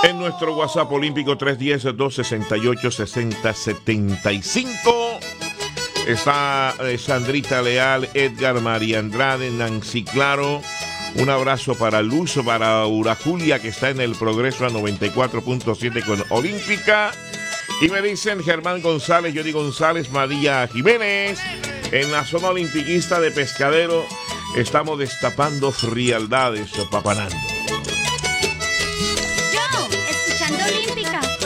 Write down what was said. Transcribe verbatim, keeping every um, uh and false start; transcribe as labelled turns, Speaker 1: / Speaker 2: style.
Speaker 1: En nuestro WhatsApp olímpico tres uno cero, dos seis ocho, seis cero siete cinco está eh, Sandrita Leal, Edgar, María Andrade, Nancy Claro. Un abrazo para Luz, para Ura Julia, que está en el Progreso a noventa y cuatro punto siete con Olímpica. Y me dicen Germán González, Yori González, María Jiménez. En la zona olimpiquista de Pescadero estamos destapando frialdades, papanando.